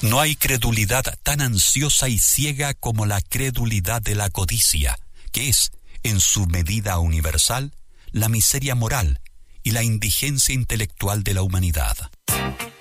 No hay credulidad tan ansiosa y ciega como la credulidad de la codicia, que es, en su medida universal, la miseria moral y la indigencia intelectual de la humanidad.